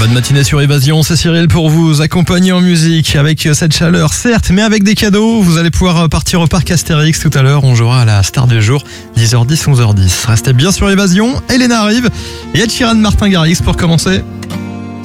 Bonne matinée sur Évasion, c'est Cyril pour vous accompagner en musique avec cette chaleur, certes, mais avec des cadeaux. Vous allez pouvoir partir au parc Astérix tout à l'heure. On jouera à la star du jour, 10h10, 11h10. Restez bien sur Évasion. Elena arrive et Ed Sheeran, Martin Garrix pour commencer.